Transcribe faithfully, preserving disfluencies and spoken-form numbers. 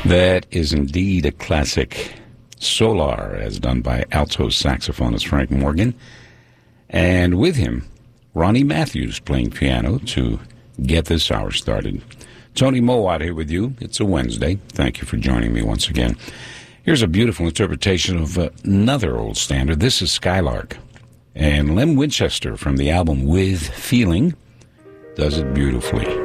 That is indeed a classic. Solar, as done by alto saxophonist Frank Morgan. And with him, Ronnie Matthews playing piano to get this hour started. Tony Mowat here with you. It's a Wednesday. Thank you for joining me once again. Here's a beautiful interpretation of another old standard. This is Skylark. And Lem Winchester from the album With Feeling does it beautifully.